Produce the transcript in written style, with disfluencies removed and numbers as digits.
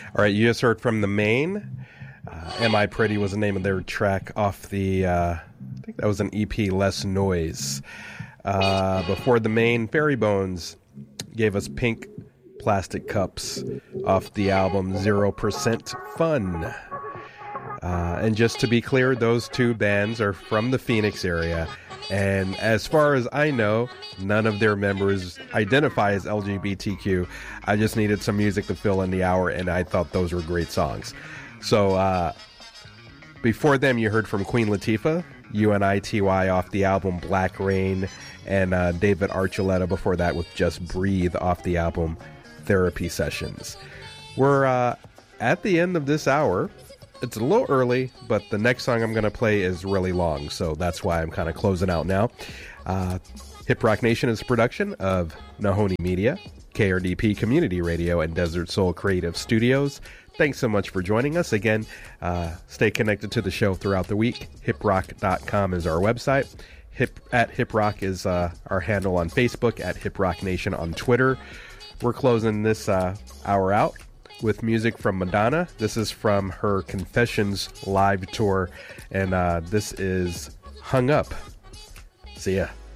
All right, you just heard from The Main. Am I Pretty was the name of their track off the, I think that was an EP, Less Noise. Before The Main, Fairy Bones gave us Pink Plastic Cups off the album 0% Fun. And just to be clear, those two bands are from the Phoenix area. And as far as I know, none of their members identify as LGBTQ. I just needed some music to fill in the hour, and I thought those were great songs. So before them, you heard from Queen Latifah, UNITY off the album Black Rain, and David Archuleta before that with Just Breathe off the album Therapy Sessions. We're at the end of this hour. It's a little early, but the next song I'm going to play is really long, so that's why I'm kind of closing out now. Hip Rock Nation is a production of Nahoni Media, KRDP Community Radio, and Desert Soul Creative Studios. Thanks so much for joining us. Again, stay connected to the show throughout the week. hiprock.com is our website. Hip Rock is our handle on Facebook, at Hip Rock Nation on Twitter. We're closing this hour out with music from Madonna. This is from her Confessions live tour, and this is Hung Up. See ya.